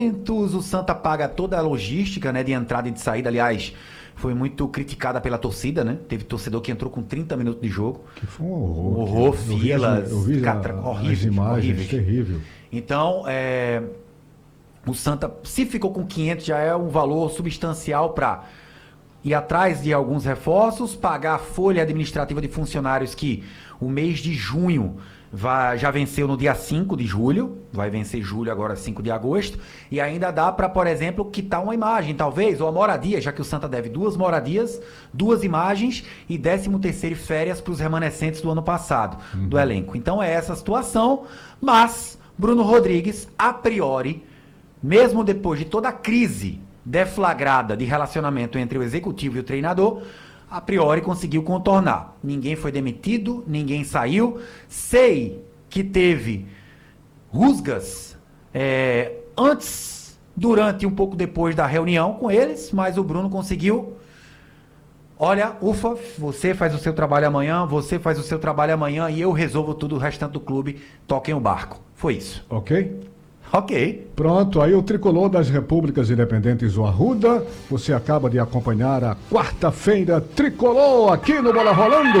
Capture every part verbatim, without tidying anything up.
o Santa paga toda a logística, né, de entrada e de saída. Aliás, foi muito criticada pela torcida, né? Teve torcedor que entrou com trinta minutos de jogo. Que foi um horror. Um horror, eu filas, vi, eu vi catra... a, horríveis, as imagens, horríveis. terrível. Então, é... o Santa, se ficou com quinhentos, já é um valor substancial para ir atrás de alguns reforços, pagar a folha administrativa de funcionários que o mês de junho vai, já venceu no dia cinco de julho, vai vencer julho agora cinco de agosto, e ainda dá para, por exemplo, quitar uma imagem, talvez, ou a moradia, já que o Santa deve duas moradias, duas imagens e décimo terceiro férias para os remanescentes do ano passado, uhum. do elenco. Então é essa a situação, mas Bruno Rodrigues, a priori, mesmo depois de toda a crise deflagrada de relacionamento entre o executivo e o treinador, a priori conseguiu contornar. Ninguém foi demitido, ninguém saiu. Sei que teve rusgas é, antes, durante e um pouco depois da reunião com eles, mas o Bruno conseguiu. Olha, ufa, você faz o seu trabalho amanhã, você faz o seu trabalho amanhã e eu resolvo tudo, o restante do clube, toquem o barco. Foi isso. Ok? Ok. Pronto, aí o tricolor das Repúblicas Independentes do Arruda, você acaba de acompanhar a quarta-feira tricolor aqui no Bola Rolando.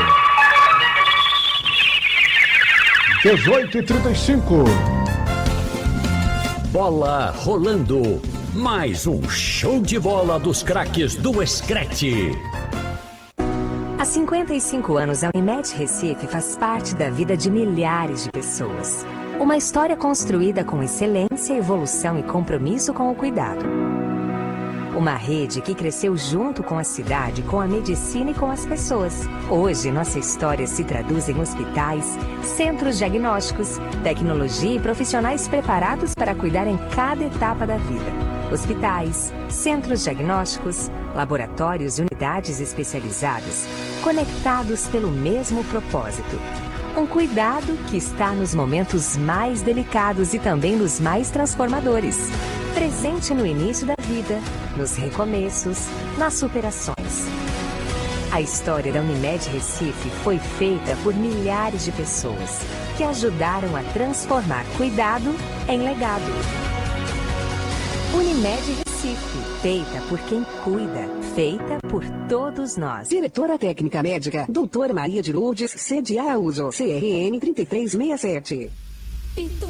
dezoito e trinta e cinco. Bola Rolando. Mais um show de bola dos craques do Escrete. Há cinquenta e cinco anos, a Unimed Recife faz parte da vida de milhares de pessoas. Uma história construída com excelência, evolução e compromisso com o cuidado. Uma rede que cresceu junto com a cidade, com a medicina e com as pessoas. Hoje, nossa história se traduz em hospitais, centros diagnósticos, tecnologia e profissionais preparados para cuidar em cada etapa da vida. Hospitais, centros diagnósticos, laboratórios e unidades especializadas, conectados pelo mesmo propósito. Um cuidado que está nos momentos mais delicados e também nos mais transformadores. Presente no início da vida, nos recomeços, nas superações. A história da Unimed Recife foi feita por milhares de pessoas que ajudaram a transformar cuidado em legado. Unimed Recife, feita por quem cuida, feita por todos nós. Diretora Técnica Médica, doutora Maria de Lourdes, C D A Uso, C R N três três seis sete.